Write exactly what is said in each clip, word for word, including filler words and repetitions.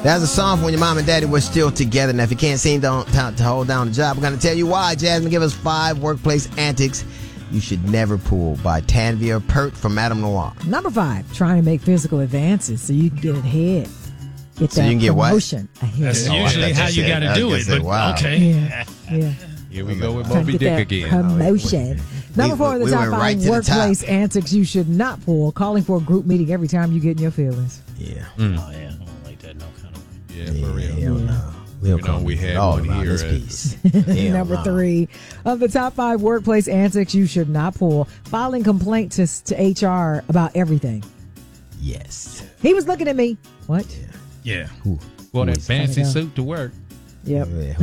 That's a song for when your mom and daddy were still together. Now, if you can't seem to, to, to hold down the job, we're going to tell you why. Jasmine, give us five workplace antics you should never pull by Tanvir Pert from Madame Noir. Number five, trying to make physical advances so you can get ahead. Get so that you can get promotion what? ahead. That's Oh, usually how you got to do it. Say, But wow. okay. Yeah, yeah. Here we go with Trying to Moby get Dick that again. promotion. Number We- four, the we top went five right to the workplace top. antics you should not pull. Calling for a group meeting every time you get in your feelings. Yeah. Mm. Oh, yeah. I don't like that no kind of way. Yeah, for real. Hell no. We'll You know, come we had all one around here this at- piece. Hell Number no. three of the top five workplace antics you should not pull. Filing complaint to, to H R about everything. Yes. He was looking at me. What? Yeah. Who? Well, that is- fancy Kinda go. suit to work. Yep. Yeah,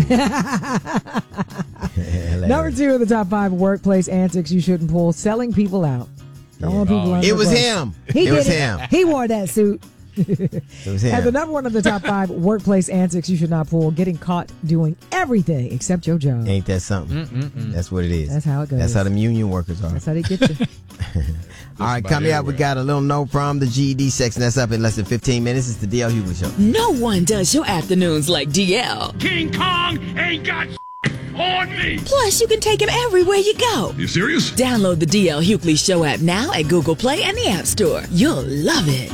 who? Number two of the top five workplace antics you shouldn't pull. Selling people out. Throwing people Oh, under It the was bus. him. He It did was it. him. He wore that suit. It was him. And the number one of the top five workplace antics you should not pull, getting caught doing everything except your job. Ain't that something? Mm-mm-mm. That's what it is. That's how it goes. That's how them union workers are. That's how they get you. All right, about coming up, we everywhere. got a little note from the G E D section. That's up in less than fifteen minutes. It's the D L Hughley Show. No one does your afternoons like D L. King Kong ain't got on me. Plus, you can take him everywhere you go. You serious? Download the D L Hughley Show app now at Google Play and the App Store. You'll love it.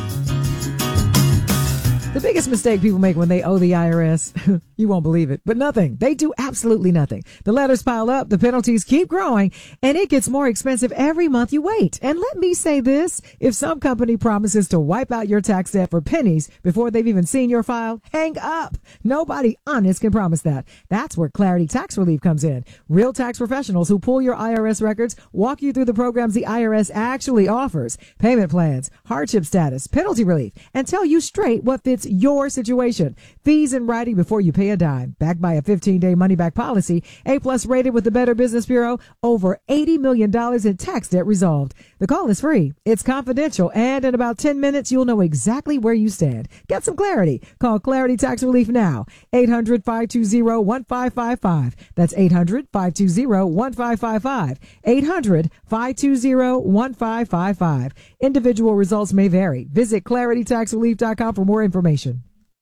The biggest mistake people make when they owe the I R S, you won't believe it, but nothing. They do absolutely nothing. The letters pile up, the penalties keep growing, and it gets more expensive every month you wait. And let me say this, if some company promises to wipe out your tax debt for pennies before they've even seen your file, hang up. Nobody honest can promise that. That's where Clarity Tax Relief comes in. Real tax professionals who pull your I R S records, walk you through the programs the I R S actually offers, payment plans, hardship status, penalty relief, and tell you straight what fits your situation. Fees in writing before you pay a dime. Backed by a fifteen-day money-back policy. A-plus rated with the Better Business Bureau. Over eighty million dollars in tax debt resolved. The call is free. It's confidential. And in about ten minutes, you'll know exactly where you stand. Get some clarity. Call Clarity Tax Relief now. eight hundred, five two zero, one five five five. That's eight hundred, five two zero, one five five five. eight hundred, five two zero, one five five five. Individual results may vary. Visit clarity tax relief dot com for more information.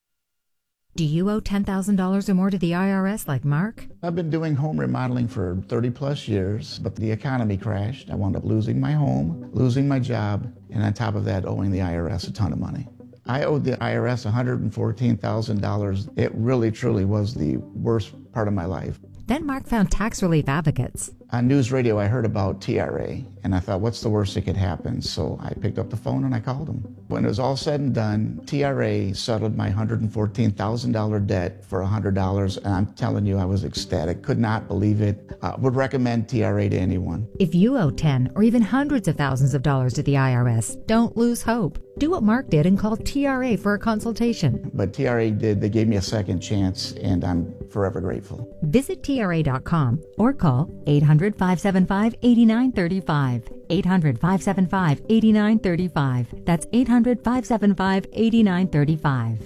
Do you owe ten thousand dollars or more to the I R S like Mark? I've been doing home remodeling for thirty plus years, but the economy crashed. I wound up losing my home, losing my job, and on top of that, owing the I R S a ton of money. I owed the I R S one hundred fourteen thousand dollars. It really, truly was the worst part of my life. Then Mark found Tax Relief Advocates. On news radio, I heard about T R A, and I thought, what's the worst that could happen? So I picked up the phone and I called them. When it was all said and done, T R A settled my one hundred fourteen thousand dollars debt for one hundred dollars, and I'm telling you, I was ecstatic. Could not believe it. Uh, would recommend T R A to anyone. If you owe ten or even hundreds of thousands of dollars to the I R S, don't lose hope. Do what Mark did and call T R A for a consultation. But T R A did. They gave me a second chance, and I'm forever grateful. Visit T R A dot com or call eight hundred, five seven five, eight nine three five. eight hundred, five seven five, eight nine three five. That's eight hundred, five seven five, eight nine three five.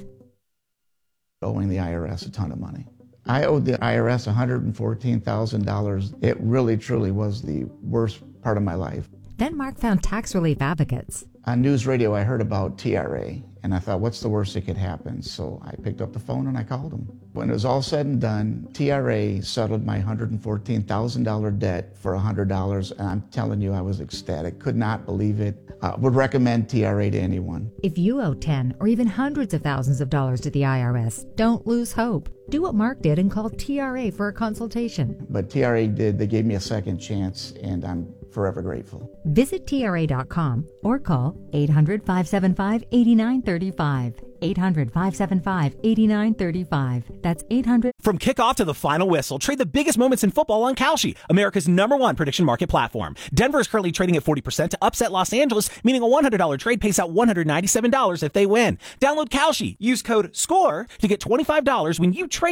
Owing the I R S a ton of money. I owed the I R S one hundred fourteen thousand dollars. It really, truly was the worst part of my life. Then Mark found Tax Relief Advocates. On news radio, I heard about T R A, and I thought, what's the worst that could happen? So I picked up the phone and I called them. When it was all said and done, T R A settled my one hundred fourteen thousand dollars debt for one hundred dollars, and I'm telling you, I was ecstatic. Could not believe it. Uh, would recommend T R A to anyone. If you owe ten or even hundreds of thousands of dollars to the I R S, don't lose hope. Do what Mark did and call T R A for a consultation. But T R A did. They gave me a second chance, and I'm forever grateful. Visit T R A dot com or call eight hundred, five seven five, eight nine three five. eight hundred, five seven five, eight nine three five. That's eight hundred. From kickoff to the final whistle, trade the biggest moments in football on Kalshi, America's number one prediction market platform. Denver is currently trading at forty percent to upset Los Angeles, meaning a one hundred dollars trade pays out one hundred ninety-seven dollars if they win. Download Kalshi. Use code SCORE to get twenty-five dollars when you trade